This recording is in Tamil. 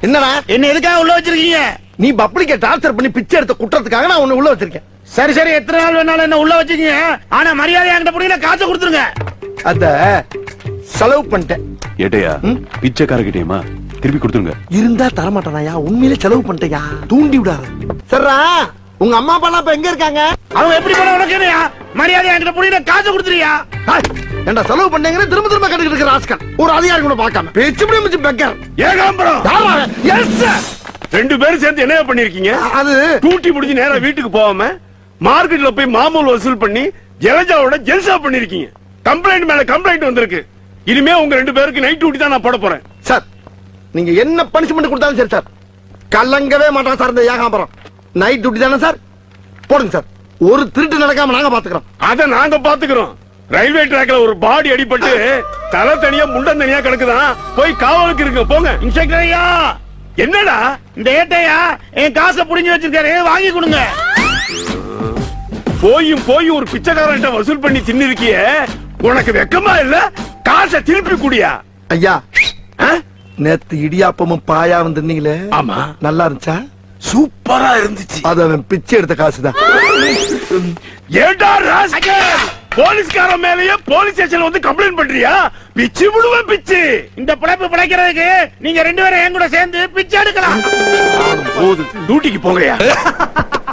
என்னடா என்ன எதுக்காக உள்ள வச்சிருக்கீங்க? நீ பப்ளிக்க டார்ச்சர் பண்ணி பிச்சை எடுத்த குற்றத்துக்காக நான் உன்னை உள்ள வச்சிருக்கேன். சரி சரி, எத்தனை நாள் வேணாலும் என்ன உள்ள வச்சுக்கீங்க. ஆனா மரியாதை என்கிட்ட புரியல, காசை கொடுத்துருங்க. அத செலவு பண்ணிட்டேன். ஏட்டையா பிச்சைக்காரகிட்டேயுமா திருப்பி கொடுத்துருங்க. இருந்தா தரமாட்டானாயா? உண்மையிலே செலவு பண்ணிட்டேயா? தூண்டி விடாத. சரிடா, உங்க அம்மா அப்பா எல்லாம் இப்ப எங்க இருக்காங்க? அவங்க எப்படி பண்ண உனக்குயா? மரியாதை என்கிட்ட புரியல, காசை கொடுத்துறியா? ஏண்டா செலவு பண்ணேங்கற திரும்ப திரும்ப கேட்டுக்கிட்டு இருக்கிற ராஸ்கல். ஒரு அதிகாரி கூட பார்க்காம பேச்சு முடிய மிச்சு பெக்கர். ஏகாம்பரம். Yes sir. ரெண்டு பேரும் சேர்ந்து என்ன பண்ணிருக்கீங்க? அது டூட்டி முடிஞ்சு நேரா வீட்டுக்கு போகாம மார்க்கெட்ல போய் மாமூல் வசூல் பண்ணி ஜலஜாவோட ஜெல்சா பண்ணிருக்கீங்க. கம்ப்ளைண்ட் மேல கம்ப்ளைண்ட் வந்திருக்கு. இனிமே உங்க ரெண்டு பேருக்கு நைட் டியூட்டி தான் நான் போட போறேன். சார், நீங்க என்ன பனிஷ்மெண்ட் கொடுத்தாலும் சரி சார், கலங்கவே மாட்டான் சார் இந்த ஏகாம்பரம். நைட் டியூட்டி தானே சார், போடுங்க சார். ஒரு திருட்டு நடக்காம நாங்க பாத்துக்கிறோம். அத நாங்க பாத்துக்கிறோம். ரயில்வே ட்ராக்ல ஒரு பாடி அடிபட்டு தலை தனியா முண்டம் தனியா கிடக்குதான். போய் காவலுக்கு இருக்கு போங்க. இன்ஸ்பெக்டர் ஐயா, என்னடா இந்த ஏட்டையா என் காசை புடிஞ்சு வச்சிருக்காரு, வாங்கி கொடுங்க. போயும் ஒரு பிச்சைக்காரன்ட்ட வசூல் பண்ணி தின்னிருக்கிய, உனக்கு வெக்கமா இல்ல? காசை திருப்பி குடியா? ஐயா, நேத்து இடியாப்பமும் பாயா வந்திருந்தீங்களே, ஆமா, நல்லா இருந்துச்சா? சூப்பரா இருந்துச்சு. அது அவன் பிச்சை எடுத்த காசுதான். ஏண்டா ராஸ்கல், போலீஸ்காரன் மேலயே போலீஸ் ஸ்டேஷன்ல வந்து கம்ப்ளைண்ட் பண்றியா? பிச்சு விடுவேன் பிச்சு. இந்த பிழைப்பு பிழைக்கிறதுக்கு நீங்க ரெண்டு பேரும் என் கூட சேர்ந்து பிச்சை எடுக்கலாம். டியூட்டிக்கு போங்கயா.